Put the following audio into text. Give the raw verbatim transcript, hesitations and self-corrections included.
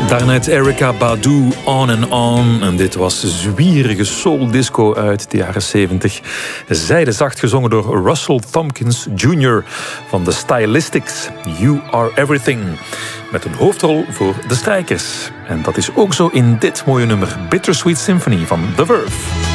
Daarnet Erykah Badu, On and On. En dit was zwierige soul disco uit de jaren zeventig. Zijdezacht gezongen door Russell Tompkins junior van The Stylistics. You Are Everything. Met een hoofdrol voor de strijkers. En dat is ook zo in dit mooie nummer. Bittersweet Symphony van The Verve.